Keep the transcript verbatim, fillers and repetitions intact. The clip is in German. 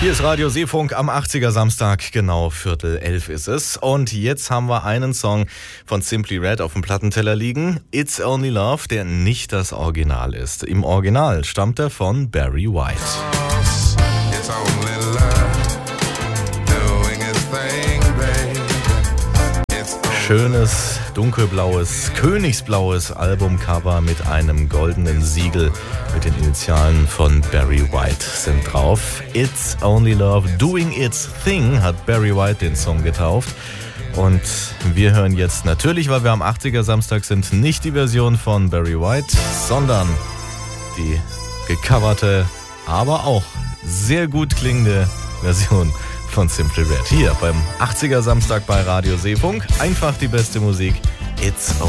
Hier ist Radio Seefunk am achtziger Samstag, genau Viertel elf ist es. Und jetzt haben wir einen Song von Simply Red auf dem Plattenteller liegen. It's Only Love, der nicht das Original ist. Im Original stammt er von Barry White. It's only love doing its thing, baby. It's only Schönes, dunkelblaues, königsblaues Albumcover mit einem goldenen Siegel mit den Initialen von Barry White sind drauf. It's Only Love Doing Its Thing hat Barry White den Song getauft. Und wir hören jetzt natürlich, weil wir am achtziger Samstag sind, nicht die Version von Barry White, sondern die gecoverte, aber auch sehr gut klingende Version von Simply Red. Hier beim achtziger Samstag bei Radio Seefunk. Einfach die beste Musik. It's Only